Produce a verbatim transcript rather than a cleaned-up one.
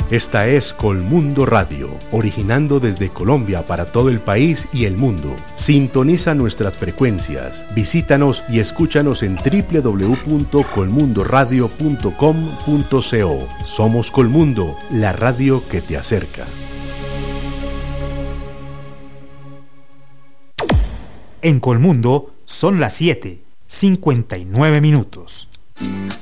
Esta es Colmundo Radio, originando desde Colombia para todo el país y el mundo. Sintoniza nuestras frecuencias, visítanos y escúchanos en doble u doble u doble u punto colmundo radio punto com punto co. Somos Colmundo, la radio que te acerca. En Colmundo son las siete, cincuenta y nueve minutos.